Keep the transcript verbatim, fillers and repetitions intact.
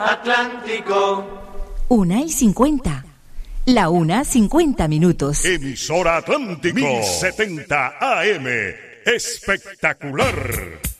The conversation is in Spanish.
Atlántico. Una y cincuenta. La una, cincuenta minutos. Emisora Atlántico. mil setenta A M. Espectacular.